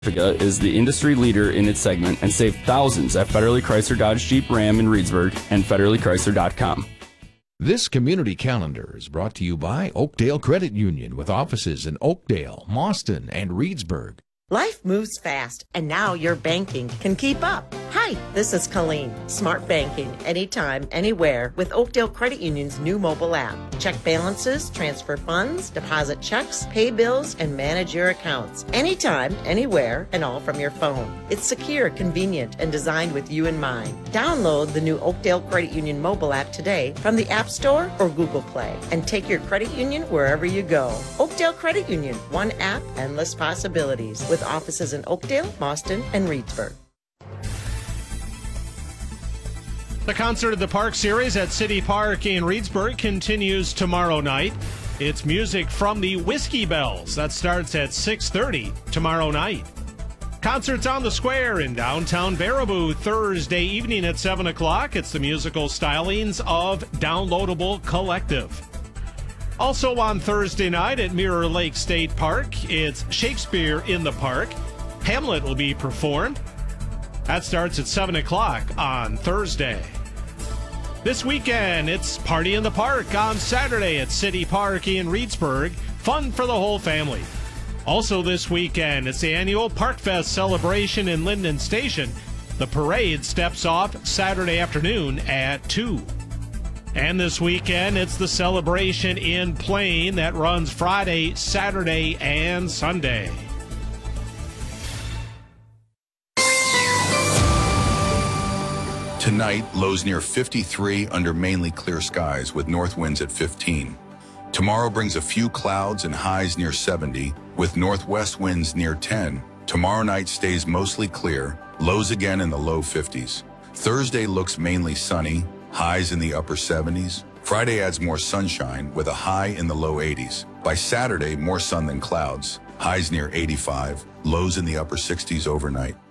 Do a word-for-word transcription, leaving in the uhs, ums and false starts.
is the industry leader in its segment and save thousands at Federally Chrysler Dodge Jeep Ram in Reedsburg and Federally Chrysler dot com. This community calendar is brought to you by Oakdale Credit Union with offices in Oakdale, Mauston, and Reedsburg. Life moves fast, and now your banking can keep up. Hi, this is Colleen. Smart banking, anytime, anywhere, with Oakdale Credit Union's new mobile app. Check balances, transfer funds, deposit checks, pay bills, and manage your accounts. Anytime, anywhere, and all from your phone. It's secure, convenient, and designed with you in mind. Download the new Oakdale Credit Union mobile app today from the App Store or Google Play, and take your credit union wherever you go. Oakdale Credit Union, one app, endless possibilities, with offices in Oakdale, Mauston, and Reedsburg. The Concert of the Park series at City Park in Reedsburg continues tomorrow night. It's music from the Whiskey Bells. That starts at six thirty tomorrow night. Concerts on the Square in downtown Baraboo Thursday evening at seven o'clock. It's the musical stylings of Downloadable Collective. Also on Thursday night at Mirror Lake State Park, it's Shakespeare in the Park. Hamlet will be performed. That starts at seven o'clock on Thursday. This weekend, it's Party in the Park on Saturday at City Park in Reedsburg. Fun for the whole family. Also this weekend, it's the annual Park Fest celebration in Linden Station. The parade steps off Saturday afternoon at two. And this weekend, it's the celebration in Plain that runs Friday, Saturday, and Sunday. Tonight, lows near fifty-three under mainly clear skies with north winds at fifteen. Tomorrow brings a few clouds and highs near seventy with northwest winds near ten. Tomorrow night stays mostly clear, lows again in the low fifties. Thursday looks mainly sunny, highs in the upper seventies. Friday adds more sunshine with a high in the low eighties. By Saturday, more sun than clouds, highs near eighty-five, lows in the upper sixties overnight.